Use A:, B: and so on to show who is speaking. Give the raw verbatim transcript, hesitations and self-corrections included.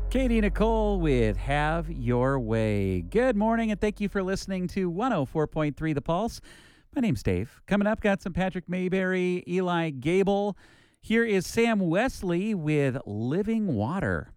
A: Katie Nicole with Have Your Way. Good morning, and thank you for listening to one oh four point three The Pulse. My name's Dave. Coming up, got some Patrick Mayberry, Eli Gable. Here is Sam Wesley with Living Water.